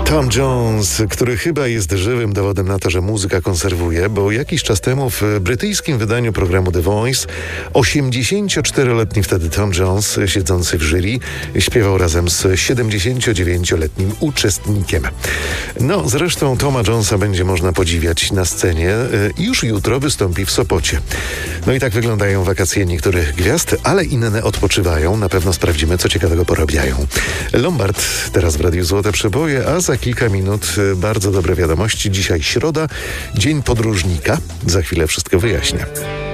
Tom Jones, który chyba jest żywym dowodem na to, że muzyka konserwuje, bo jakiś czas temu w brytyjskim wydaniu programu The Voice 84-letni wtedy Tom Jones, siedzący w jury, śpiewał razem z 79-letnim uczestnikiem. No, zresztą Toma Jonesa będzie można podziwiać na scenie. Już jutro wystąpi w Sopocie. No i tak wyglądają wakacje niektórych gwiazd, ale inne odpoczywają. Na pewno sprawdzimy, co ciekawego porabiają. Lombard teraz w Radiu Złote Przeboje, a za kilka minut bardzo dobre wiadomości. Dzisiaj środa, dzień podróżnika. Za chwilę wszystko wyjaśnię.